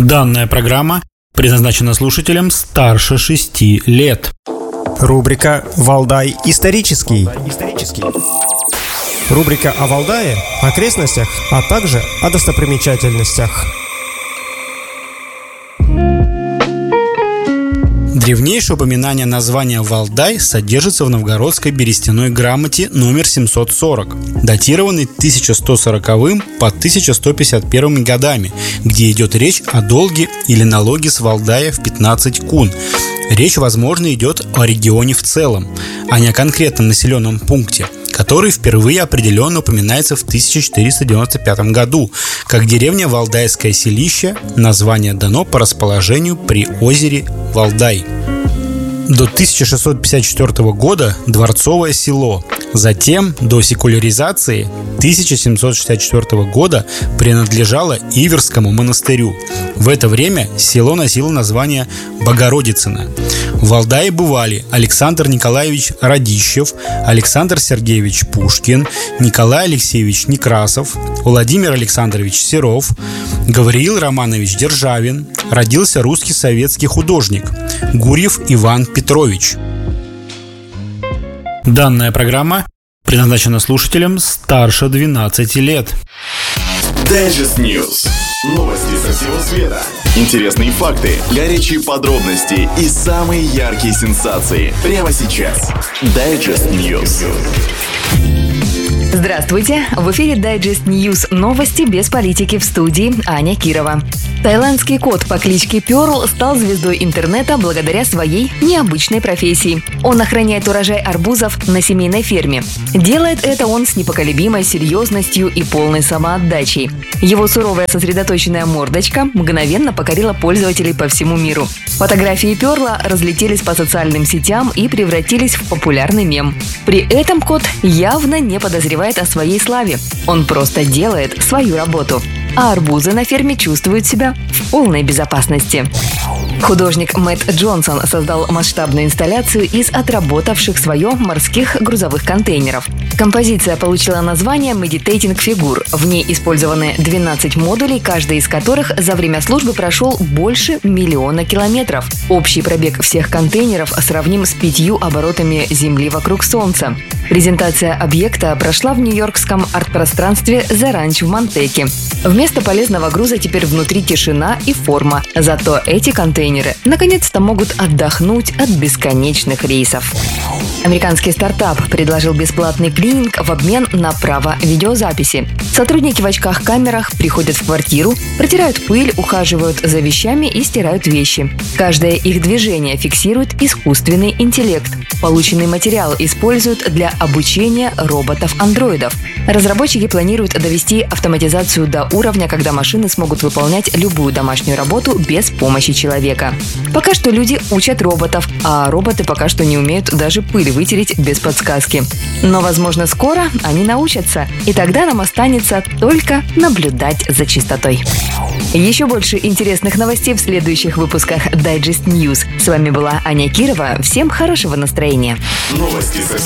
Данная программа предназначена слушателям старше 6 лет. Рубрика «Валдай исторический». Рубрика о Валдае, окрестностях, а также о достопримечательностях. Древнейшее упоминание названия Валдай содержится в новгородской берестяной грамоте номер 740, датированной 1140 по 1151 годами, где идет речь о долге или налоге с Валдая в 15 кун. Речь, возможно, идет о регионе в целом, а не о конкретном населенном пункте, который впервые определенно упоминается в 1495 году, как деревня Валдайское селище, название дано по расположению при озере Валдай. До 1654 года дворцовое село, затем до секуляризации 1764 года принадлежало Иверскому монастырю. В это время село носило название Богородицыно. В Валдае бывали Александр Николаевич Радищев, Александр Сергеевич Пушкин, Николай Алексеевич Некрасов, Владимир Александрович Серов, Гавриил Романович Державин. Родился русский советский художник Гурьев Иван Петрович. Данная программа предназначена слушателям старше 12 лет. Digest News. Новости со всего света. Интересные факты, горячие подробности и самые яркие сенсации. Прямо сейчас. Digest News. Здравствуйте! В эфире Digest News. Новости без политики, в студии Аня Кирова. Таиландский кот по кличке Перл стал звездой интернета благодаря своей необычной профессии. Он охраняет урожай арбузов на семейной ферме. Делает это он с непоколебимой серьезностью и полной самоотдачей. Его суровая сосредоточенная мордочка мгновенно покорила пользователей по всему миру. Фотографии Перла разлетелись по социальным сетям и превратились в популярный мем. При этом кот явно не подозревает о своей славе. Он просто делает свою работу. А арбузы на ферме чувствуют себя в полной безопасности. Художник Мэтт Джонсон создал масштабную инсталляцию из отработавших свое морских грузовых контейнеров. Композиция получила название «Meditating Figure». В ней использованы 12 модулей, каждый из которых за время службы прошел больше 1 миллиона километров. Общий пробег всех контейнеров сравним с 5 оборотами Земли вокруг Солнца. Презентация объекта прошла в нью-йоркском арт-пространстве The Ranch в Монтеке. Вместо полезного груза теперь внутри тишина и форма. Зато эти контейнеры наконец-то могут отдохнуть от бесконечных рейсов. Американский стартап предложил бесплатный клининг в обмен на право видеозаписи. Сотрудники в очках-камерах приходят в квартиру, протирают пыль, ухаживают за вещами и стирают вещи. Каждое их движение фиксирует искусственный интеллект. Полученный материал используют для обучения роботов-андроидов. Разработчики планируют довести автоматизацию до уровня, когда машины смогут выполнять любую домашнюю работу без помощи человека. Пока что люди учат роботов, а роботы пока что не умеют даже пыль вытереть без подсказки. Но, возможно, скоро они научатся, и тогда нам останется только наблюдать за чистотой. Еще больше интересных новостей в следующих выпусках Digest News. С вами была Аня Кирова. Всем хорошего настроения. Новости со